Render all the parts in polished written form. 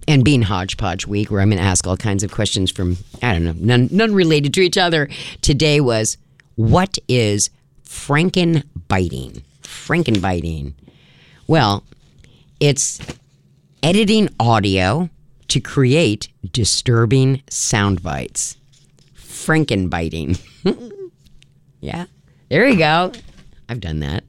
and Bean Hodgepodge week, where I'm going to ask all kinds of questions from, I don't know, none related to each other. Today was, what is Frankenbiting? Frankenbiting. Well, it's editing audio to create disturbing sound bites. Frankenbiting. Yeah, there you go. I've done that.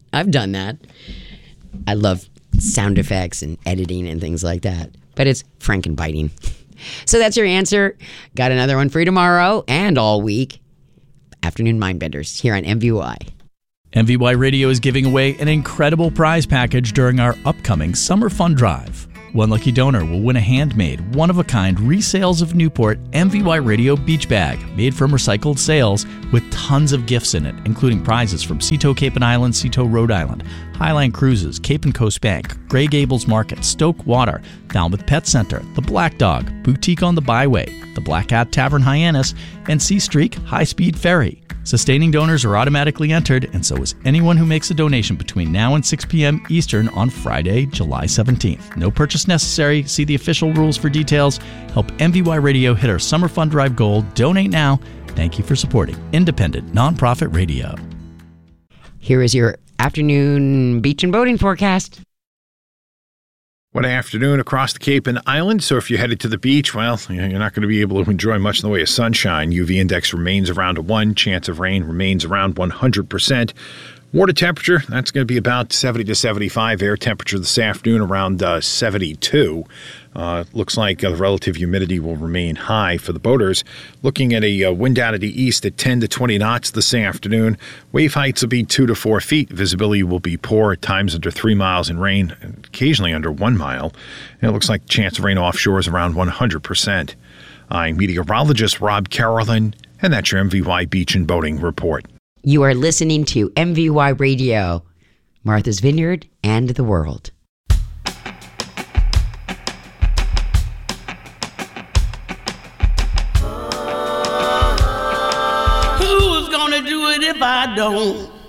I love sound effects and editing and things like that. But it's Frankenbiting. So that's your answer. Got another one for you tomorrow and all week. Afternoon Mindbenders here on MVY. MVY Radio is giving away an incredible prize package during our upcoming Summer Fun Drive. One lucky donor will win a handmade, one-of-a-kind Resales of Newport MVY Radio beach bag made from recycled sails with tons of gifts in it, including prizes from Seato Cape and Island, Seato Rhode Island, Highline Cruises, Cape and Coast Bank, Grey Gables Market, Stoke Water, Falmouth Pet Center, The Black Dog, Boutique on the Byway, The Black Cat Tavern Hyannis, and Sea Streak High Speed Ferry. Sustaining donors are automatically entered, and so is anyone who makes a donation between now and 6 p.m. Eastern on Friday, July 17th. No purchase necessary. See the official rules for details. Help MVY Radio hit our Summer Fun Drive goal. Donate now. Thank you for supporting independent, nonprofit radio. Here is your afternoon beach and boating forecast. What afternoon across the Cape and Island. So if you're headed to the beach, well, you're not going to be able to enjoy much in the way of sunshine. UV index remains around a 1. Chance of rain remains around 100%. Water temperature, that's going to be about 70 to 75. Air temperature this afternoon around 72. Looks like the relative humidity will remain high for the boaters. Looking at a wind out of the east at 10 to 20 knots this afternoon. Wave heights will be 2 to 4 feet. Visibility will be poor, at times under 3 miles in rain, and occasionally under 1 mile. And it looks like chance of rain offshore is around 100%. I'm meteorologist Rob Carolyn, and that's your MVY Beach and Boating Report. You are listening to MVY Radio, Martha's Vineyard and the world. Who's gonna do it if I don't?